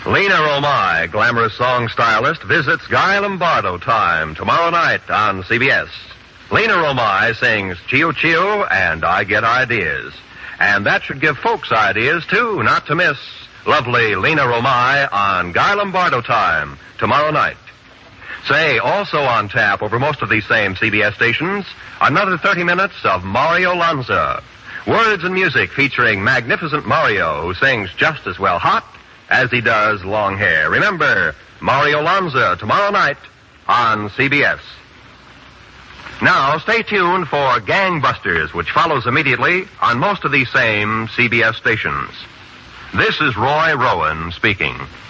Lena Romai, glamorous song stylist, visits Guy Lombardo time tomorrow night on CBS. Lena Romai sings Chio Chio and I Get Ideas. And that should give folks ideas, too, not to miss lovely Lena Romai on Guy Lombardo time tomorrow night. Say, also on tap over most of these same CBS stations, another 30 minutes of Mario Lanza. Words and music featuring magnificent Mario, who sings just as well hot as he does long hair. Remember, Mario Lanza tomorrow night on CBS. Now, stay tuned for Gangbusters, which follows immediately on most of these same CBS stations. This is Roy Rowan speaking.